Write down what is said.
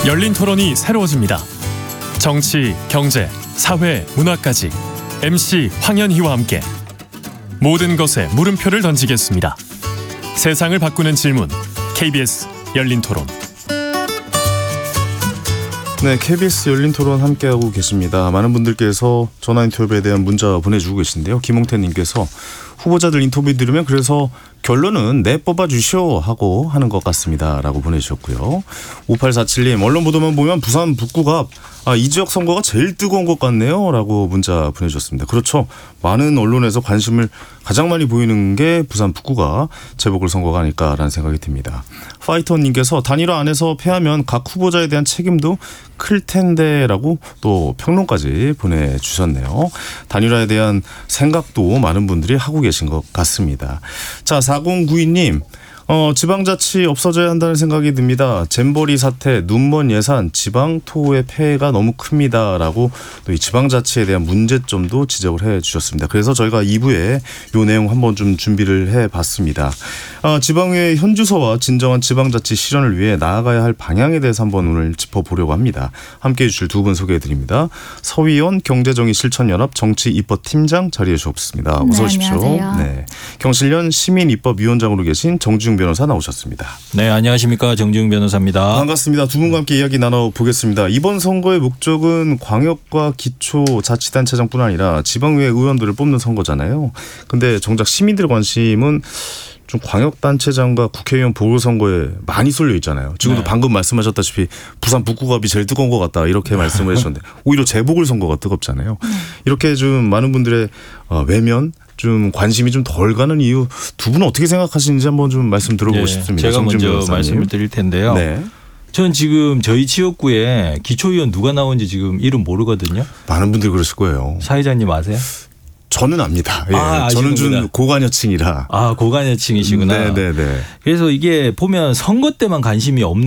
열린 토론이 새로워집니다. 정치, 경제, 사회, 문화까지 MC 황현희와 함께 모든 것에 물음표를 던지겠습니다. 세상을 바꾸는 질문, KBS 열린 토론. 네, KBS 열린 토론 함께하고 계십니다. 많은 분들께서 전화 인터뷰에 대한 문자 보내주고 계신데요. 김홍태님께서 후보자들 인터뷰 들으면 그래서 결론은 내 뽑아주시오 하고 하는 것 같습니다 라고 보내주셨고요. 5847님, 언론 보도만 보면 부산 북구갑 이 지역 선거가 제일 뜨거운 것 같네요 라고 문자 보내주셨습니다. 그렇죠. 많은 언론에서 관심을 가장 많이 보이는 게 부산 북구가 재보궐선거가 아닐까라는 생각이 듭니다. 파이터님께서 단일화 안에서 패하면 각 후보자에 대한 책임도 클 텐데 라고 또 평론까지 보내주셨네요. 단일화에 대한 생각도 많은 분들이 하고 계신 것 같습니다. 자, 4092님, 지방자치 없어져야 한다는 생각이 듭니다. 잼버리 사태, 눈먼 예산, 지방토의 폐해가 너무 큽니다 라고 또 이 지방자치에 대한 문제점도 지적을 해 주셨습니다. 그래서 저희가 2부에 이 내용 한번 좀 준비를 해봤습니다. 지방의회 현주소와 진정한 지방자치 실현을 위해 나아가야 할 방향에 대해서 한번 오늘 짚어보려고 합니다. 함께해 주실 두 분 소개해드립니다. 서위원 경제정의실천연합 정치입법팀장 자리해 주셨습니다. 어서 오십시오. 안녕하세요. 네, 경실련 시민입법위원장으로 계신 정지웅 변호사 나오셨습니다. 네, 안녕하십니까. 정지웅 변호사입니다. 반갑습니다. 두 분과 함께 이야기 나눠보겠습니다. 이번 선거의 목적은 광역과 기초자치단체장뿐 아니라 지방의회 의원들을 뽑는 선거잖아요. 근데 정작 시민들의 관심은 좀 광역단체장과 국회의원 보궐선거에 많이 쏠려 있잖아요. 지금도 네. 방금 말씀하셨다시피 부산 북구갑이 제일 뜨거운 것 같다 이렇게 말씀을 해주셨는데 오히려 재보궐선거가 뜨겁잖아요. 이렇게 좀 많은 분들의 외면 좀 관심이 좀 덜 가는 이유 두 분은 어떻게 생각하시는지 한번 좀 말씀 들어보고 싶습니다. 제가 먼저 변호사님. 말씀을 드릴 텐데요. 네. 전 지금 저희 지역구에 기초의원 누가 나온지 지금 이름 모르거든요. 많은 분들이 그러실 거예요. 사회자님 아세요? 저는 압니다. 예. 저는 아시는구나. 좀 고관여층이라. 고관여층이시구나. 네네네. 그래서 이게 보면 선거 때만 관심이 없는